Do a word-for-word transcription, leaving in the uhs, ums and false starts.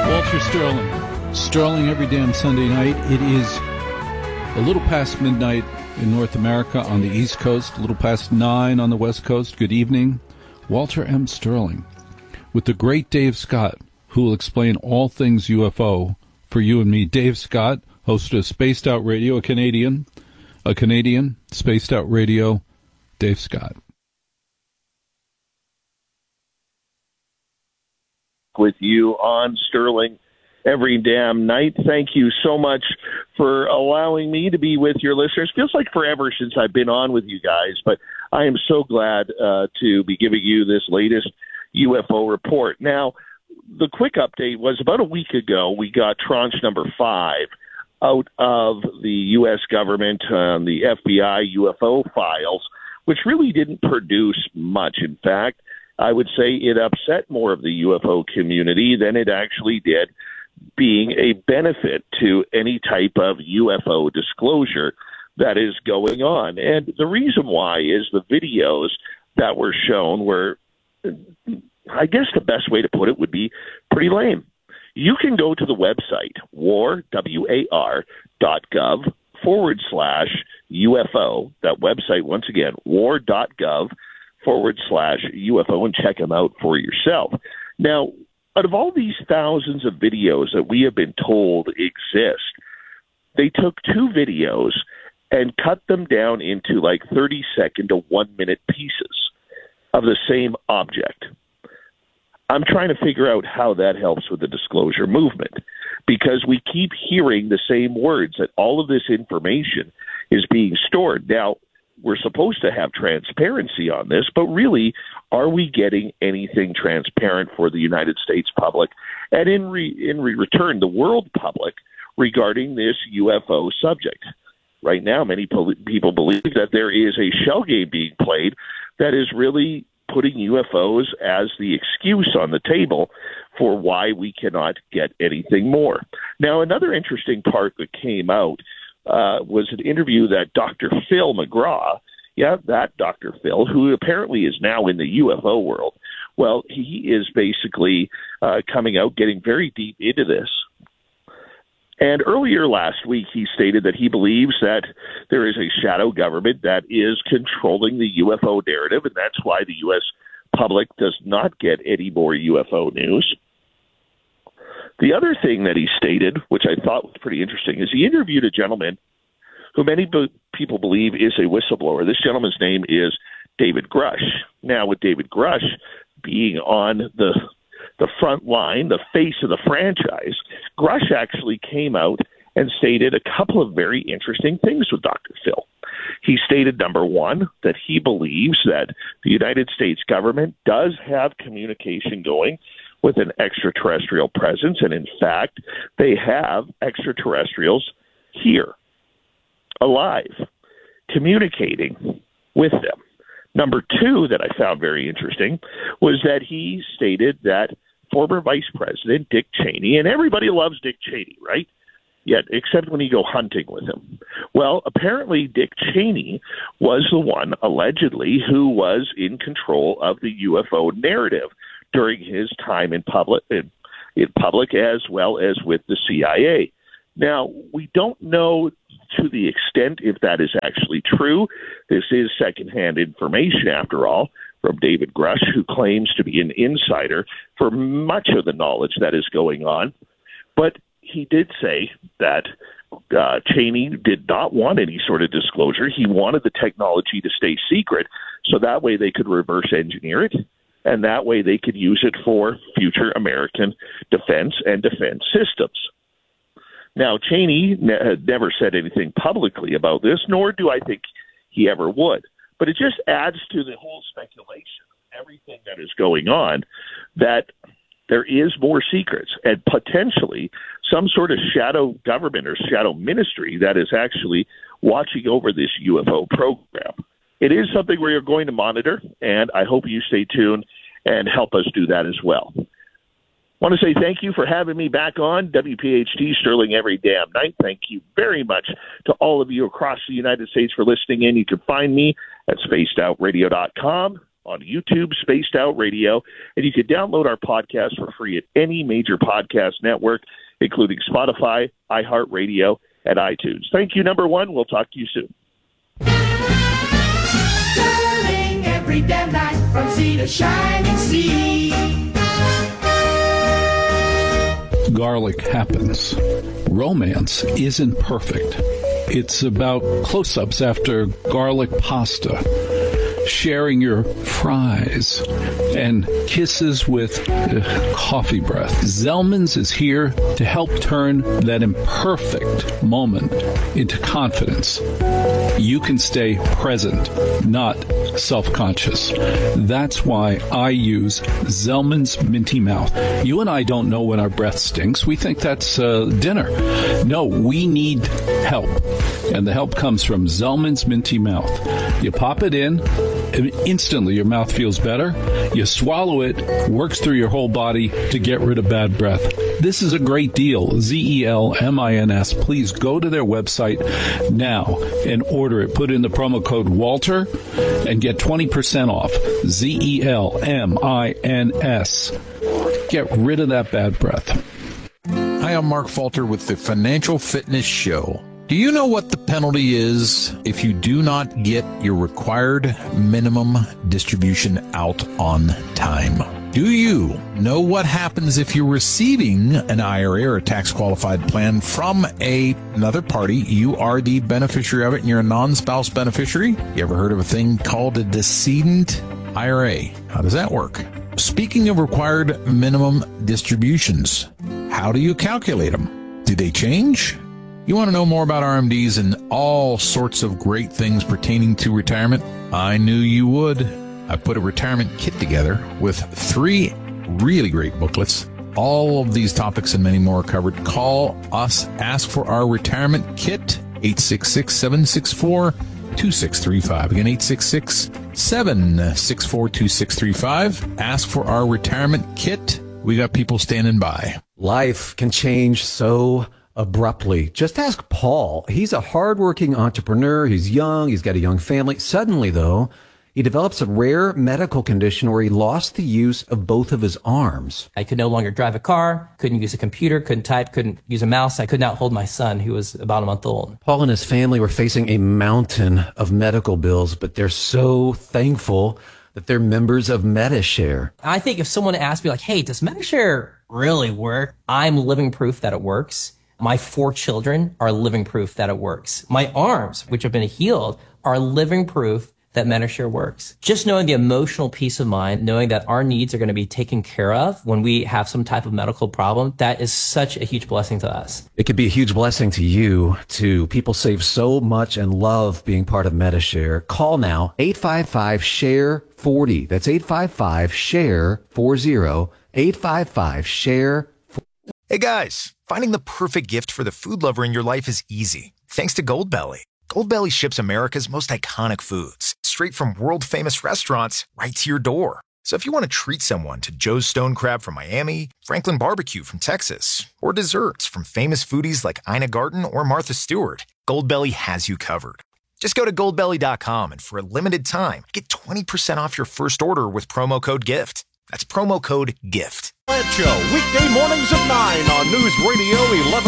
Walter Sterling. Sterling every damn Sunday night. It is a little past midnight in North America on the East Coast, a little past nine on the West Coast. Good evening. Walter M. Sterling with the great Dave Scott, who will explain all things U F O for you and me. Dave Scott, host of Spaced Out Radio, a Canadian, a Canadian, Spaced Out Radio. Dave Scott. With you on Sterling every damn night. Thank you so much for allowing me to be with your listeners. Feels like forever since I've been on with you guys, but I am so glad uh, to be giving you this latest U F O report. Now, the quick update was about a week ago, we got tranche number five out of the U S government on the F B I U F O files, which really didn't produce much. In fact, I would say it upset more of the U F O community than it actually did, being a benefit to any type of U F O disclosure that is going on. And the reason why is the videos that were shown were, I guess the best way to put it would be pretty lame. You can go to the website, war, W A R, dot gov, forward slash U F O. That website, once again, war dot gov, forward slash U F O, and check them out for yourself. Now, out of all these thousands of videos that we have been told exist, they took two videos and cut them down into like thirty second to one minute pieces of the same object. I'm trying to figure out how that helps with the disclosure movement, because we keep hearing the same words, that all of this information is being stored. Now, we're supposed to have transparency on this, but really, are we getting anything transparent for the United States public and in re- in re- return, the world public regarding this U F O subject? Right now, many pol- people believe that there is a shell game being played that is really putting U F Os as the excuse on the table for why we cannot get anything more. Now, another interesting part that came out Uh, was an interview that Doctor Phil McGraw, yeah, that Doctor Phil, who apparently is now in the U F O world, well, he is basically uh, coming out, getting very deep into this. And earlier last week, he stated that he believes that there is a shadow government that is controlling the U F O narrative, and that's why the U S public does not get any more U F O news. The other thing that he stated, which I thought was pretty interesting, is he interviewed a gentleman who many be- people believe is a whistleblower. This gentleman's name is David Grush. Now, with David Grush being on the the front line, the face of the franchise, Grush actually came out and stated a couple of very interesting things with Doctor Phil. He stated, number one, that he believes that the United States government does have communication going with an extraterrestrial presence, and in fact, they have extraterrestrials here, alive, communicating with them. Number two that I found very interesting was that he stated that former Vice President Dick Cheney, and everybody loves Dick Cheney, right? Yet, except when you go hunting with him. Well, apparently Dick Cheney was the one, allegedly, who was in control of the U F O narrative during his time in public, in, in public as well as with the C I A. Now, we don't know to the extent if that is actually true. This is secondhand information, after all, from David Grush, who claims to be an insider for much of the knowledge that is going on. But he did say that uh, Cheney did not want any sort of disclosure. He wanted the technology to stay secret, so that way they could reverse engineer it, and that way they could use it for future American defense and defense systems. Now, Cheney ne- had never said anything publicly about this, nor do I think he ever would. But it just adds to the whole speculation of everything that is going on, that there is more secrets and potentially some sort of shadow government or shadow ministry that is actually watching over this U F O program. It is something we are going to monitor, and I hope you stay tuned and help us do that as well. I want to say thank you for having me back on W P H T Sterling every damn night. Thank you very much to all of you across the United States for listening in. You can find me at spaced out radio dot com, on YouTube, Spaced Out Radio, and you can download our podcast for free at any major podcast network, including Spotify, iHeartRadio, and iTunes. Thank you, number one. We'll talk to you soon. Sterling every damn night from sea to shining sea. Garlic happens. Romance isn't perfect. It's about close-ups after garlic pasta, sharing your fries, and kisses with uh, coffee breath. Zellman's is here to help turn that imperfect moment into confidence. You can stay present, not self-conscious. That's why I use Zellman's Minty Mouth. You and I don't know when our breath stinks. We think that's uh, dinner. No, we need help. And the help comes from Zellman's Minty Mouth. You pop it in, and instantly your mouth feels better. You swallow it, works through your whole body to get rid of bad breath. This is a great deal. Z E L M I N S. Please go to their website now and order it. Put in the promo code Walter and get twenty percent off. Z E L M I N S. Get rid of that bad breath. Hi, I'm Mark Falter with the Financial Fitness Show. Do you know what the penalty is if you do not get your required minimum distribution out on time? Do you know what happens if you're receiving an I R A or a tax-qualified plan from a, another party? You are the beneficiary of it, and you're a non-spouse beneficiary. You ever heard of a thing called a decedent I R A? How does that work? Speaking of required minimum distributions, how do you calculate them? Do they change? You want to know more about R M Ds and all sorts of great things pertaining to retirement? I knew you would. I put a retirement kit together with three really great booklets. All of these topics and many more are covered. Call us. Ask for our retirement kit. eight six six, seven six four, two six three five. Again, eight six six, seven six four, two six three five. Ask for our retirement kit. We got people standing by. Life can change so abruptly. Just ask Paul. He's a hardworking entrepreneur. He's young. He's got a young family. Suddenly, though, he develops a rare medical condition where he lost the use of both of his arms. I could no longer drive a car, couldn't use a computer, couldn't type, couldn't use a mouse. I could not hold my son, who was about a month old. Paul and his family were facing a mountain of medical bills, but they're so thankful that they're members of Medi-Share. I think if someone asked me like, hey, does Medi-Share really work? I'm living proof that it works. My four children are living proof that it works. My arms, which have been healed, are living proof that Medi-Share works. Just knowing the emotional peace of mind, knowing that our needs are going to be taken care of when we have some type of medical problem, that is such a huge blessing to us. It could be a huge blessing to you, too. People save so much and love being part of Medi-Share. Call now, eight five five, S H A R E forty. That's eight five five, S H A R E forty, eight five five, S H A R E. Hey guys, finding the perfect gift for the food lover in your life is easy. Thanks to Goldbelly. Goldbelly ships America's most iconic foods straight from world-famous restaurants right to your door. So if you want to treat someone to Joe's Stone Crab from Miami, Franklin Barbecue from Texas, or desserts from famous foodies like Ina Garten or Martha Stewart, Goldbelly has you covered. Just go to goldbelly dot com and for a limited time, get twenty percent off your first order with promo code GIFT. That's promo code GIFT. Show, weekday mornings at nine on News Radio eleven